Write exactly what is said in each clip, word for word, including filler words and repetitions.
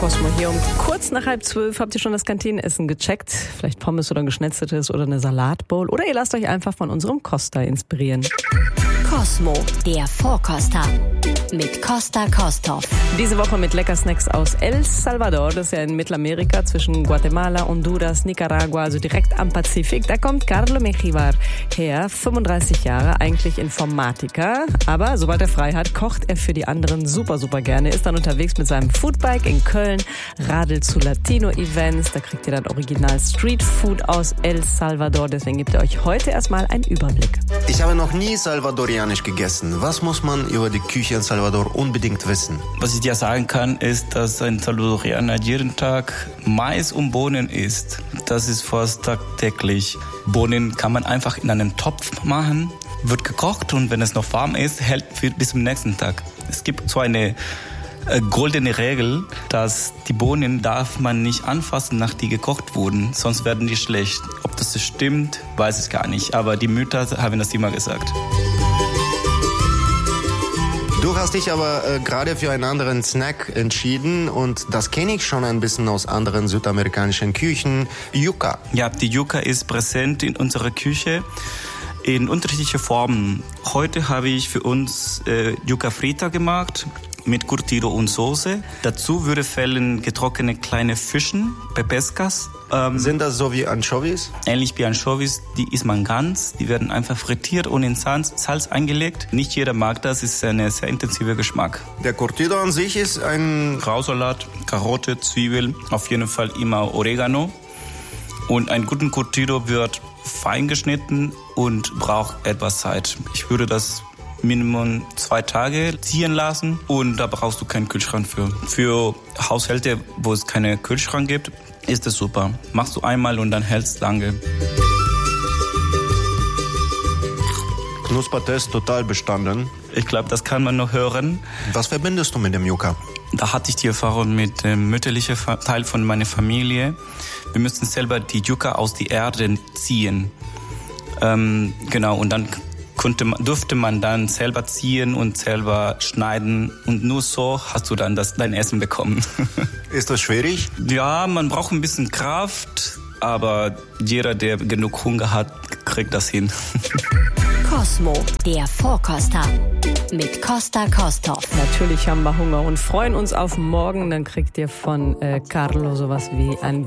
Cosmo hier um kurz nach halb zwölf. Habt ihr schon das Kantinenessen gecheckt? Vielleicht Pommes oder ein Geschnetzeltes oder eine Salatbowl? Oder ihr lasst euch einfach von unserem Costa inspirieren. Cosmo, der Vorkoster mit Costa Kosthoff. Diese Woche mit Leckersnacks aus El Salvador, das ist ja in Mittelamerika zwischen Guatemala, Honduras, Nicaragua, also direkt am Pazifik. Da kommt Carlo Mejibar her, fünfunddreißig Jahre, eigentlich Informatiker, aber sobald er frei hat, kocht er für die anderen super, super gerne. Ist dann unterwegs mit seinem Foodbike in Köln, radelt zu Latino-Events, da kriegt ihr dann original Streetfood aus El Salvador, deswegen gibt er euch heute erstmal einen Überblick. Ich habe noch nie salvadorianisch gegessen. Was muss man über die Küche in Salvador unbedingt wissen? Was ich dir sagen kann, ist, dass ein Salvadorianer jeden Tag Mais und Bohnen isst. Das ist fast tagtäglich. Bohnen kann man einfach in einen Topf machen, wird gekocht und wenn es noch warm ist, hält bis zum nächsten Tag. Es gibt so eine äh, goldene Regel, dass die Bohnen darf man nicht anfassen, nach die gekocht wurden, sonst werden die schlecht. Ob das stimmt, weiß ich gar nicht, aber die Mütter haben das immer gesagt. Du hast dich aber äh, gerade für einen anderen Snack entschieden und das kenne ich schon ein bisschen aus anderen südamerikanischen Küchen. Yuca. Ja, die Yuca ist präsent in unserer Küche in unterschiedlichen Formen. Heute habe ich für uns äh, Yuca Frita gemacht mit Curtido und Soße. Dazu würde fällen getrocknete kleine Fischen, Pepescas. Ähm, Sind das so wie Anchovies? Ähnlich wie Anchovies, die isst man ganz. Die werden einfach frittiert und in Salz, Salz eingelegt. Nicht jeder mag das, ist ein sehr intensiver Geschmack. Der Curtido an sich ist ein Krautsalat, Karotte, Zwiebel, auf jeden Fall immer Oregano. Und ein guten Curtido wird fein geschnitten und braucht etwas Zeit. Ich würde das Minimum zwei Tage ziehen lassen und da brauchst du keinen Kühlschrank für. Für Haushalte, wo es keinen Kühlschrank gibt, ist es super. Machst du einmal und dann hältst lange. Knuspertest total bestanden. Ich glaube, das kann man noch hören. Was verbindest du mit dem Yuca? Da hatte ich die Erfahrung mit dem mütterlichen Teil von meiner Familie. Wir müssten selber die Yuca aus der Erde ziehen. Ähm, genau, und dann konnte man, durfte man dann selber ziehen und selber schneiden und nur so hast du dann das, dein Essen bekommen. Ist das schwierig? Ja, man braucht ein bisschen Kraft, aber jeder, der genug Hunger hat, kriegt das hin. Cosmo, der Vorkoster mit Costa Kosthoff. Natürlich haben wir Hunger und freuen uns auf morgen. Dann kriegt ihr von äh, Carlo sowas wie ein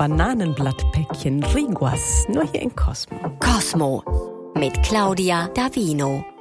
Bananenblattpäckchen Riguas. Nur hier in Cosmo. Cosmo mit Claudia Davino.